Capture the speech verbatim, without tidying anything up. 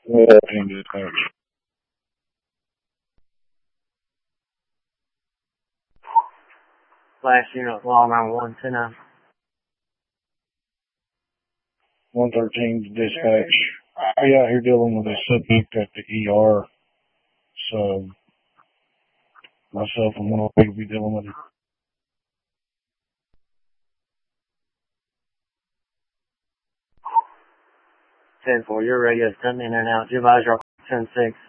Yeah, team dispatch. Last unit, law nine one ten nine. one thirteen dispatch. I'll be out here dealing with a subject at the E R. So, myself and one of the people will be dealing with it. ten four, your radio's coming in and out. Advise your ten six.